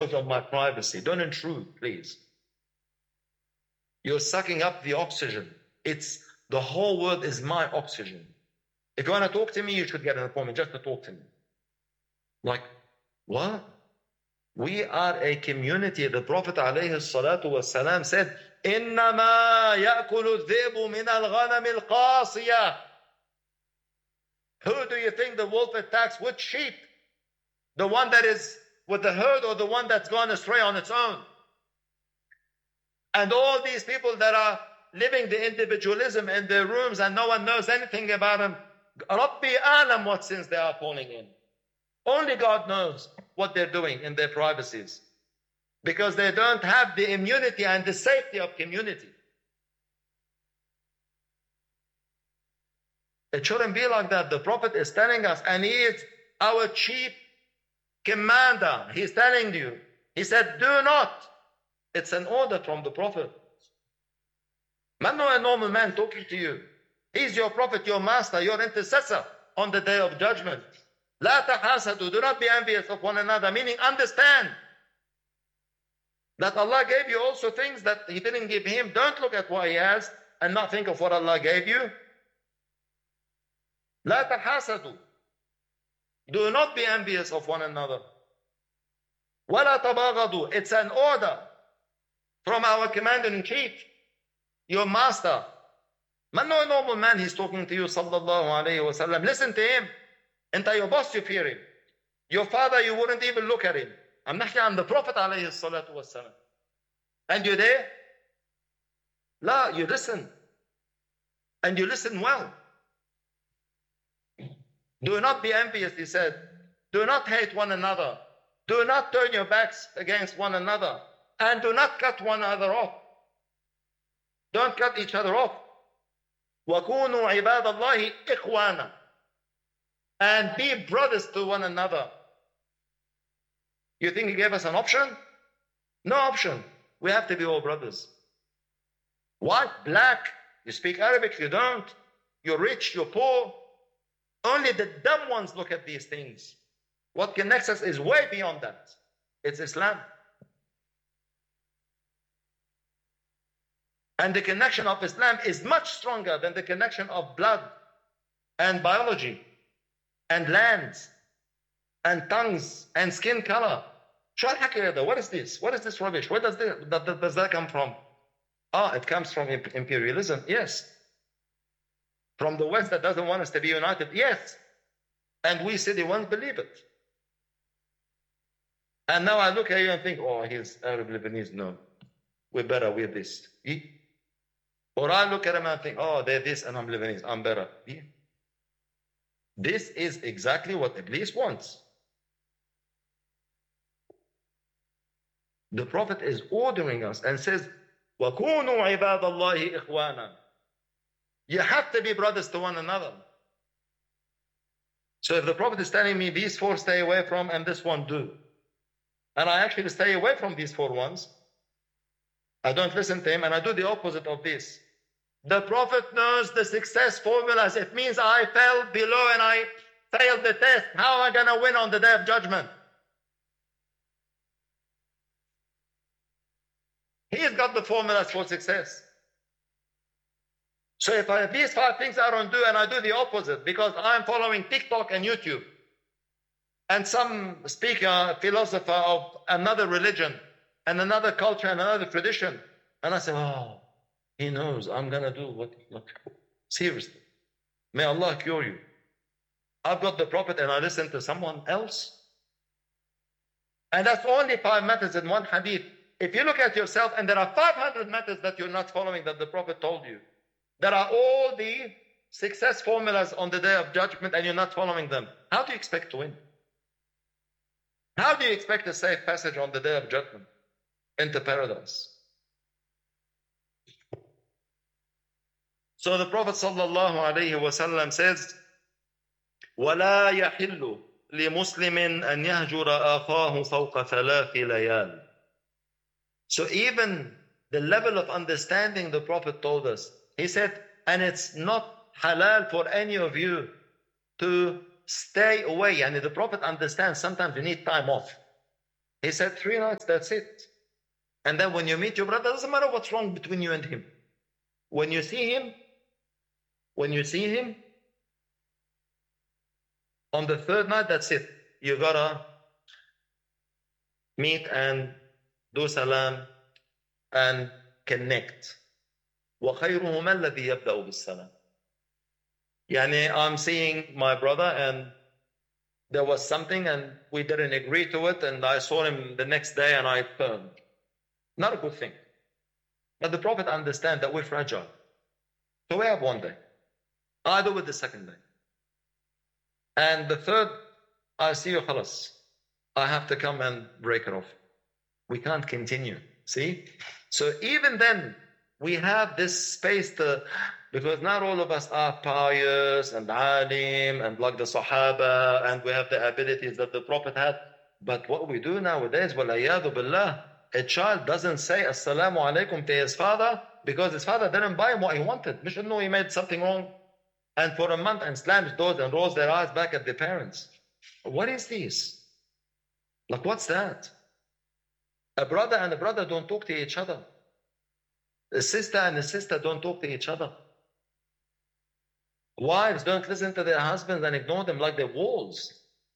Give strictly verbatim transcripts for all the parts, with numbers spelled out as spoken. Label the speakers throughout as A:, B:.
A: encroach on my privacy. Don't intrude, please. You're sucking up the oxygen. It's the whole world is my oxygen. If you want to talk to me, you should get an appointment just to talk to me. Like, what? We are a community. The Prophet ﷺ said, إِنَّمَا يَأْكُلُ الذِّئْبُ مِنَ الْغَنَمِ الْقَاصِيَةِ. Who do you think the wolf attacks? Which sheep? The one that is with the herd or the one that's gone astray on its own? And all these people that are living the individualism in their rooms and no one knows anything about them, Rabbi alam what sins they are falling in. Only God knows what they're doing in their privacies, because they don't have the immunity and the safety of community. It shouldn't be like that. The Prophet is telling us, and he is our chief commander. He's telling you. He said, do not. It's an order from the Prophet. Man, no a normal man talking to you. He's your Prophet, your master, your intercessor on the day of judgment. لا تحاسدوا. Do not be envious of one another. Meaning, understand that Allah gave you also things that He didn't give him. Don't look at what he has and not think of what Allah gave you. لا تحاسدوا. Do not be envious of one another. ولا تباغضوا. It's an order from our commander-in-chief, your master. Man, no normal man, he's talking to you, sallallahu alayhi wa sallam. Listen to him. Anta your boss, you fear him. Your father, you wouldn't even look at him. I'm not I'm the Prophet alayhi salatu wasalam. And you're there? La, you listen. And you listen well. Do not be envious, he said. Do not hate one another. Do not turn your backs against one another. And do not cut one another off. Don't cut each other off. وَكُونُوا عِبَادَ اللَّهِ إِخْوَانًا. And be brothers to one another. You think He gave us an option? No option. We have to be all brothers. White, black, you speak Arabic, you don't. You're rich, you're poor. Only the dumb ones look at these things. What connects us is way beyond that. It's Islam. And the connection of Islam is much stronger than the connection of blood and biology and lands and tongues and skin color. What is this? What is this rubbish? Where does, this, does that come from? Ah, it comes from imperialism. Yes. From the West that doesn't want us to be united. Yes. And we city ones believe it. And now I look at you and think, oh, he's Arab Lebanese. No. We're better with this. Yeah. Or I look at him and think, oh, they're this and I'm Lebanese. I'm better. Yeah. This is exactly what Iblis wants. The Prophet is ordering us and says, وَكُونُوا عِبَادَ اللَّهِ إِخْوَانًا. You have to be brothers to one another. So if the Prophet is telling me these four stay away from and this one do, and I actually stay away from these four ones, I don't listen to him and I do the opposite of this. The Prophet knows the success formulas. It means I fell below and I failed the test. How am I going to win on the day of judgment? He's got the formulas for success. So if I, these five things I don't do and I do the opposite because I'm following TikTok and YouTube and some speaker, philosopher of another religion and another culture and another tradition, and I say, oh, he knows I'm going to do what, what. Seriously. May Allah cure you. I've got the Prophet and I listen to someone else. And that's only five methods in one hadith. If you look at yourself and there are five hundred methods that you're not following that the Prophet told you, there are all the success formulas on the day of judgment and you're not following them, how do you expect to win? How do you expect a safe passage on the day of judgment into paradise? So the Prophet sallallahu alayhi wa sallam says, وَلَا يَحِلُّ لِمُسْلِمٍ أَنْ يَهْجُرَ أَخَاهُ فَوْقَ ثَلَاثِ لَيَالٍ. So even the level of understanding the Prophet told us, he said, and it's not halal for any of you to stay away. And the Prophet understands sometimes you need time off. He said three nights, that's it. And then when you meet your brother, doesn't matter what's wrong between you and him. When you see him, when you see him, on the third night, that's it. You gotta meet and do salam and connect. وَخَيْرُهُمَا الَّذِي يَبْدَأُ بِالسَّلَامِ. Yani, I'm seeing my brother and there was something and we didn't agree to it, and I saw him the next day and I turned. Not a good thing. But the Prophet understands that we're fragile. So we have one day. I do it the second day. And the third, I see you, khalas. I have to come and break it off. We can't continue. See? So even then, we have this space to, because not all of us are pious and alim and like the Sahaba, and we have the abilities that the Prophet had. But what we do nowadays, walayadu billah, a child doesn't say assalamu alaikum to his father because his father didn't buy him what he wanted. They should know he made something wrong. And for a month and slams doors and rolls their eyes back at their parents. What is this? Like, what's that? A brother and a brother don't talk to each other. A sister and a sister don't talk to each other. Wives don't listen to their husbands and ignore them like they're wolves.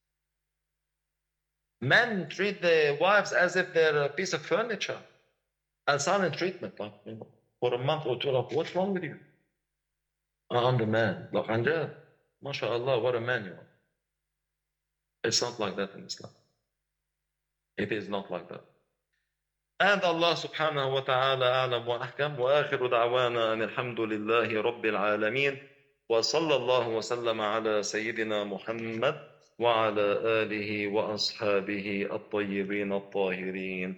A: Men treat their wives as if they're a piece of furniture. And silent treatment, like, you know, for a month or two, like, what's wrong with you? I'm the man. Like, Anja, mashallah, what a man you are. It's not like that in Islam. It is not like that. And Allah subhanahu wa ta'ala a'lam wa ahkam wa akhiru da'wana an alhamdulillahi rabbil alameen wa sallallahu wa sallama ala sayyidina Muhammad wa ala alihi wa ashabihi at-tayyibin at-tahirin.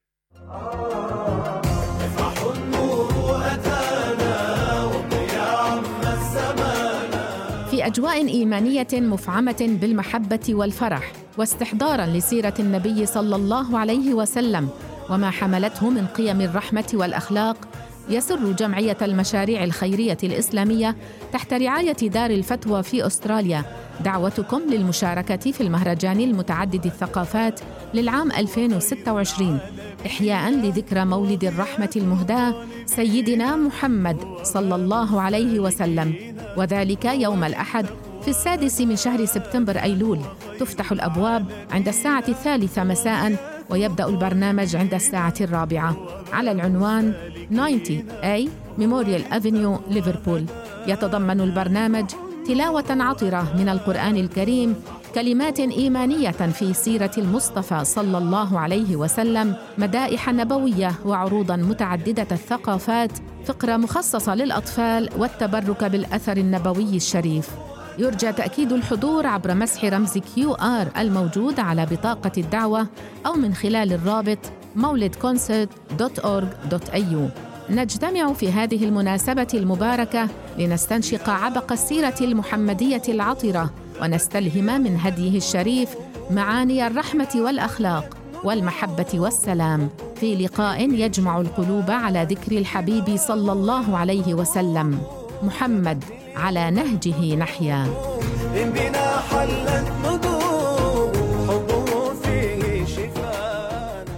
B: في أجواء إيمانية مفعمة بالمحبة والفرح، واستحضاراً لسيرة النبي صلى الله عليه وسلم وما حملته من قيم الرحمة والأخلاق، يسر جمعية المشاريع الخيرية الإسلامية تحت رعاية دار الفتوى في أستراليا دعوتكم للمشاركة في المهرجان المتعدد الثقافات للعام ألفين وستة وعشرين، إحياءً لذكرى مولد الرحمة المهداة سيدنا محمد صلى الله عليه وسلم، وذلك يوم الأحد في السادس من شهر سبتمبر أيلول. تفتح الأبواب عند الساعة الثالثة مساءً، ويبدأ البرنامج عند الساعة الرابعة على العنوان تسعين إيه ميموريال أفينيو ليفربول. يتضمن البرنامج تلاوة عطرة من القرآن الكريم، كلمات إيمانية في سيرة المصطفى صلى الله عليه وسلم، مدائح نبوية وعروضاً متعددة الثقافات، فقرة مخصصة للأطفال والتبرك بالأثر النبوي الشريف. يرجى تأكيد الحضور عبر مسح رمز كيو آر الموجود على بطاقة الدعوة أو من خلال الرابط مولد كونسرت دوت أورغ دوت إيه يو. نجتمع في هذه المناسبة المباركة لنستنشق عبق السيرة المحمدية العطرة ونستلهم من هديه الشريف معاني الرحمة والأخلاق والمحبة والسلام، في لقاء يجمع القلوب على ذكر الحبيب صلى الله عليه وسلم. محمد على نهجه نحيا. إن بنا حلت نضوء حبه فيه شفاء.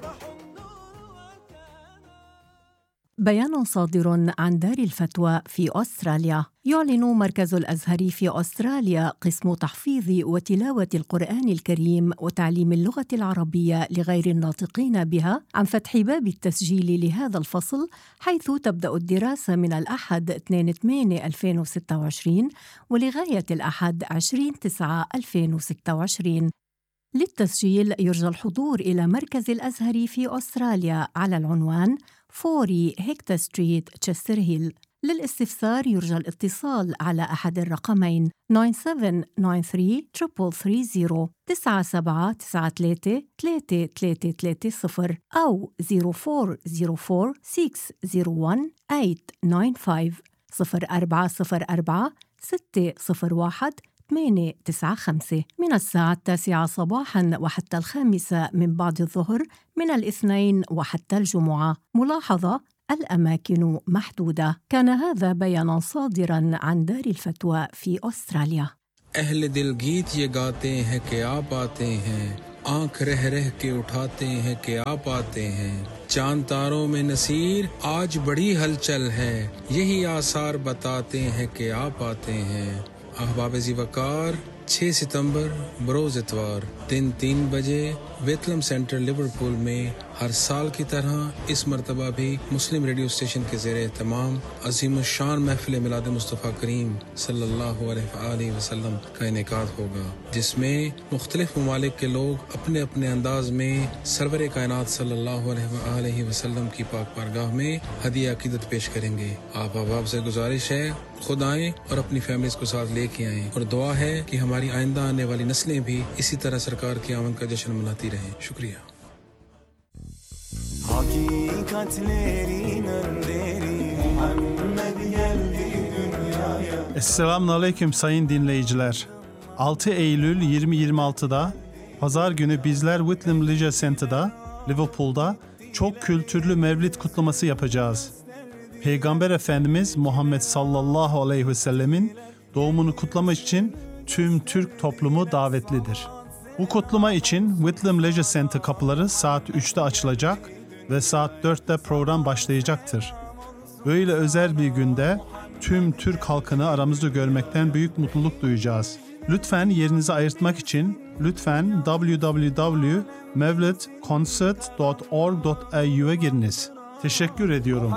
B: بيان صادر عن دار الفتوى في أستراليا. يعلن مركز الأزهر في أستراليا قسم تحفيظ وتلاوة القرآن الكريم وتعليم اللغة العربية لغير الناطقين بها عن فتح باب التسجيل لهذا الفصل، حيث تبدأ الدراسة من الأحد اثنين ثمانية ألفين وستة وعشرين ولغاية الأحد عشرين تسعة ألفين وستة وعشرين. للتسجيل يرجى الحضور إلى مركز الأزهر في أستراليا على العنوان أربعين هيكتور ستريت تشستر هيل. للاستفسار يرجى الاتصال على أحد الرقمين تسعة سبعة تسعة ثلاثة ثلاثة ثلاثة صفر تسعة سبعة تسعة ثلاثة ثلاثة ثلاثة ثلاثة صفر أو صفر أربعة صفر أربعة ستة صفر واحد ثمانية تسعة خمسة صفر أربعة صفر أربعة ستة صفر واحد ثمانية تسعة خمسة من الساعة التاسعة صباحاً وحتى الخامسة من بعد الظهر من الاثنين وحتى الجمعة. ملاحظة: الأماكن محدودة. كان هذا بياناً صادراً عن دار الفتوى في أستراليا.
C: أهل दिल गीत ये गाते हैं कि आप आते हैं आंख रह रह के उठाते हैं कि आप आते हैं, चांद तारों में नसीर आज बड़ी हलचल है, यही आसार बताते हैं कि आप आते हैं। अहबाब ज़ीवकार छह सितंबर बरोज़ इतवार दिन तीन बजे वेतलम सेंटर लिवरपूल में हर साल की तरह इस मरतबा भी मुस्लिम रेडियो स्टेशन के ज़ेरे एहतमाम अज़ीम शान महफ़िल मिलाद मुस्तफ़ा करीम सल्लल्लाहु अलैहि वसल्लम का इनेकाद होगा, जिसमें मुख्तलिफ ममालिक के लोग अपने अपने अंदाज में सरवर कायनात सल्लल्लाहु अलैहि वसल्लम की पाक बारगाह में हदिया अकीदत पेश करेंगे। आप अहबाब से गुजारिश है खुद आएं और अपनी फैमिलीज को साथ लेके आएं, और दुआ है कि हमारी आइंदा आने वाली नस्लें भी इसी तरह सरकार की आमद का जश्न मनाती रहें। शुक्रिया।
D: Esselamun Aleyküm sayın dinleyiciler. altı Eylül yirmi yirmi altıda Pazar günü bizler Whitlam Leisure Center'da Liverpool'da çok kültürlü Mevlid kutlaması yapacağız. Peygamber Efendimiz Muhammed sallallahu aleyhi ve sellemin doğumunu kutlamak için tüm Türk toplumu davetlidir. Bu kutlama için Whitlam Leisure Center kapıları saat üçte açılacak ve saat dörtte program başlayacaktır. Böyle özel bir günde tüm Türk halkını aramızda görmekten büyük mutluluk duyacağız. Lütfen yerinizi ayırtmak için lütfen w w w nokta mevlid concert nokta org nokta a u'ya giriniz. Teşekkür ediyorum.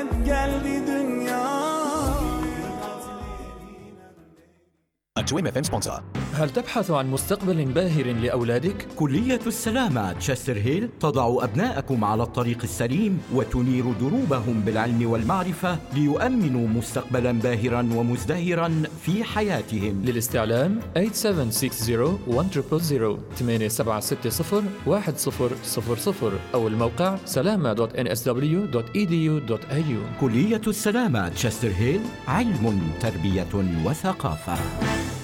E: أنتم إف إم sponsor.
F: هل تبحث عن مستقبل باهر لأولادك؟
E: كلية السلامة تشستر هيل تضع أبناءكم على الطريق السليم وتنير دروبهم بالعلم والمعرفة ليؤمنوا مستقبلا باهرا ومزدهرا في حياتهم.
F: للاستعلام ثمانية سبعة ستة صفر واحد صفر صفر ثمانية سبعة ستة صفر واحد صفر صفر صفر أو الموقع سلامة دوت إن إس دبليو دوت إي دي يو دوت إيه يو.
E: كلية السلامة تشستر هيل، علم، تربية وثقافة.